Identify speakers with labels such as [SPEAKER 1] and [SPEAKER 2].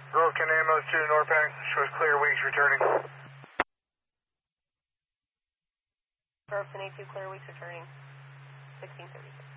[SPEAKER 1] Broken Amos 2 Norpac, shows clear, Weeks returning.
[SPEAKER 2] Broken A2, clear, Weeks returning. 1636.